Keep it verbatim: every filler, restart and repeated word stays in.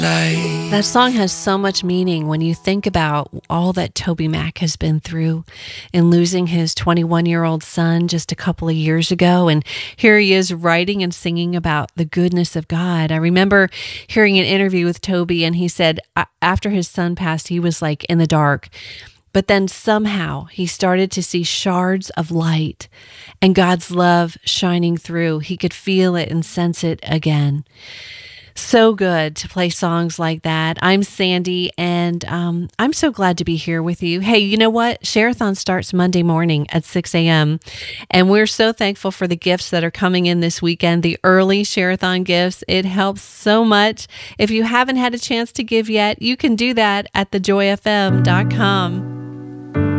That song has so much meaning when you think about all that Toby Mac has been through in losing his twenty-one-year-old son just a couple of years ago. And here he is writing and singing about the goodness of God. I remember hearing an interview with Toby, and he said uh, after his son passed, he was like in the dark. But then somehow he started to see shards of light and God's love shining through. He could feel it and sense it again. So good to play songs like that. I'm Sandy, and um, I'm so glad to be here with you. Hey, you know what? Share-a-thon starts Monday morning at six a.m., and we're so thankful for the gifts that are coming in this weekend, the early Share-a-thon gifts. It helps so much. If you haven't had a chance to give yet, you can do that at the joy f m dot com.